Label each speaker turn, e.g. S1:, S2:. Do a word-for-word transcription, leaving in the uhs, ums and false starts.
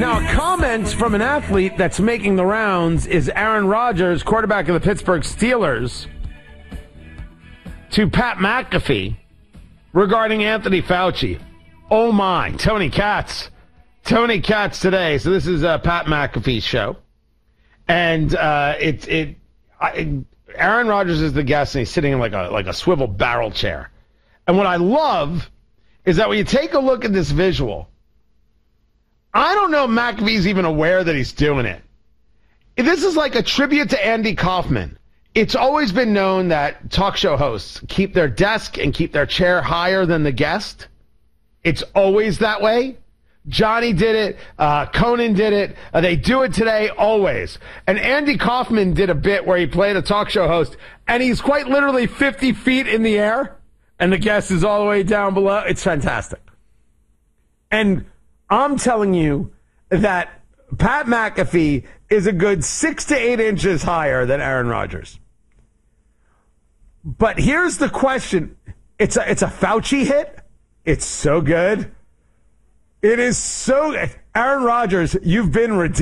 S1: Now, a comment from an athlete that's making the rounds is Aaron Rodgers, quarterback of the Pittsburgh Steelers, to Pat McAfee regarding Anthony Fauci. Oh, my. Tony Katz. Tony Katz today. So this is uh, Pat McAfee's show. And uh, it, it, I, Aaron Rodgers is the guest, and he's sitting in like a, like a swivel barrel chair. And what I love is that when you take a look at this visual, I don't know if McAfee's even aware that he's doing it. This is like a tribute to Andy Kaufman. It's always been known that talk show hosts keep their desk and keep their chair higher than the guest. It's always that way. Johnny did it. Uh, Conan did it. Uh, they do it today, always. And Andy Kaufman did a bit where he played a talk show host, and he's quite literally fifty feet in the air, and the guest is all the way down below. It's fantastic. And I'm telling you that Pat McAfee is a good six to eight inches higher than Aaron Rodgers. But here's the question. It's a, it's a Fauci hit. It's so good. It is so... Aaron Rodgers, you've been redeemed.